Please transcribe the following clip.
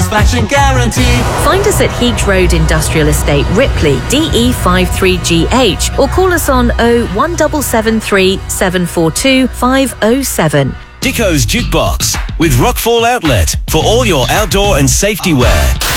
satisfaction guarantee. Find us at Heath Road Industrial Estate, Ripley, DE53GH, or call us on 01773 742 507. Dicko's Jukebox with Rockfall Outlet for all your outdoor and safety wear.